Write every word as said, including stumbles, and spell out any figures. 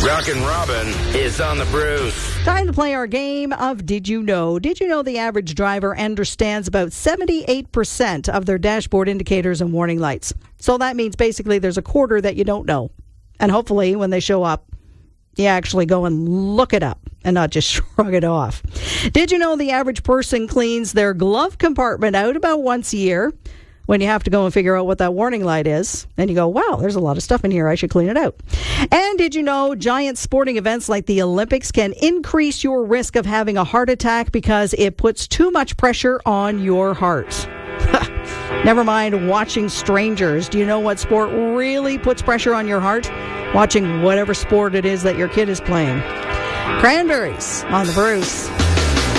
Rockin' Robin is on the Bruce. Time to play our game of Did You Know? Did you know the average driver understands about seventy-eight percent of their dashboard indicators and warning lights? So that means basically there's a quarter that you don't know. And hopefully when they show up, you actually go and look it up and not just shrug it off. Did you know the average person cleans their glove compartment out about once a year? When you have to go and figure out what that warning light is, and you go, wow, there's a lot of stuff in here, I should clean it out. And did you know giant sporting events like the Olympics can increase your risk of having a heart attack because it puts too much pressure on your heart? Never mind watching strangers. Do you know what sport really puts pressure on your heart? Watching whatever sport it is that your kid is playing. Cranberries on the Bruce.